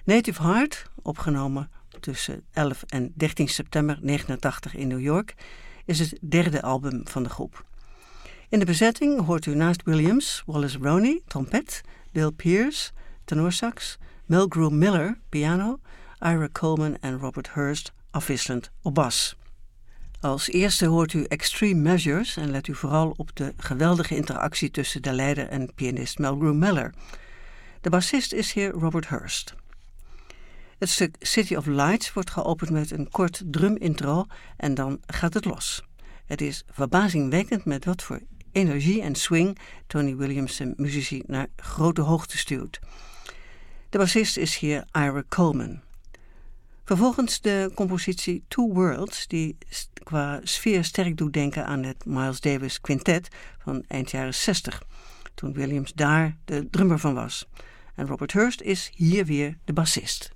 Native Heart, opgenomen tussen 11 en 13 september 1989 in New York, is het derde album van de groep. In de bezetting hoort u naast Williams Wallace Roney, trompet, Bill Pierce, tenorsax, Mulgrew Miller, piano, Ira Coleman en Robert Hurst afwisselend op bas. Als eerste hoort u Extreme Measures en let u vooral op de geweldige interactie tussen de leider en pianist Mulgrew Miller. De bassist is heer Robert Hurst. Het stuk City of Lights wordt geopend met een kort drum-intro en dan gaat het los. Het is verbazingwekkend met wat voor energie en swing Tony Williams zijn muzici naar grote hoogte stuwt. De bassist is heer Ira Coleman. Vervolgens de compositie Two Worlds, die qua sfeer sterk doet denken aan het Miles Davis Quintet van eind jaren 60, toen Williams daar de drummer van was. En Robert Hurst is hier weer de bassist.